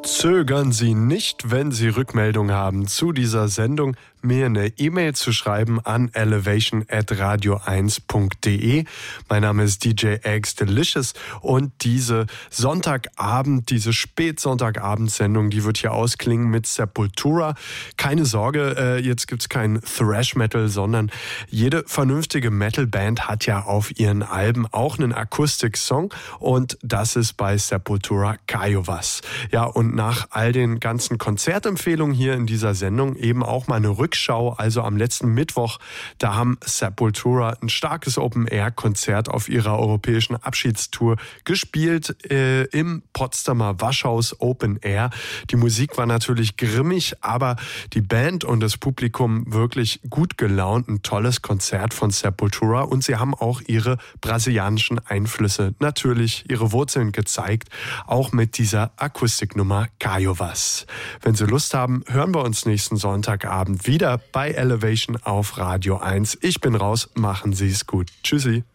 Zögern Sie nicht, wenn Sie Rückmeldung haben zu dieser Sendung, mir eine E-Mail zu schreiben an elevation@radio1.de. Mein Name ist DJ Eggs Delicious und diese Sonntagabend, diese Spätsonntagabend-Sendung, die wird hier ausklingen mit Sepultura. Keine Sorge, jetzt gibt's kein Thrash-Metal, sondern jede vernünftige Metal-Band hat ja auf ihren Alben auch einen Akustik-Song und das ist bei Sepultura Kaiowas. Ja, und nach all den ganzen Konzertempfehlungen hier in dieser Sendung eben auch mal eine Rückschau. Also am letzten Mittwoch, da haben Sepultura ein starkes Open-Air-Konzert auf ihrer europäischen Abschiedstour gespielt im Potsdamer Waschhaus Open Air. Die Musik war natürlich grimmig, aber die Band und das Publikum wirklich gut gelaunt. Ein tolles Konzert von Sepultura und sie haben auch ihre brasilianischen Einflüsse, natürlich ihre Wurzeln gezeigt, auch mit dieser Akustiknummer Kaiowas. Wenn Sie Lust haben, hören wir uns nächsten Sonntagabend wieder bei Elevation auf Radio 1. Ich bin raus, machen Sie es gut. Tschüssi.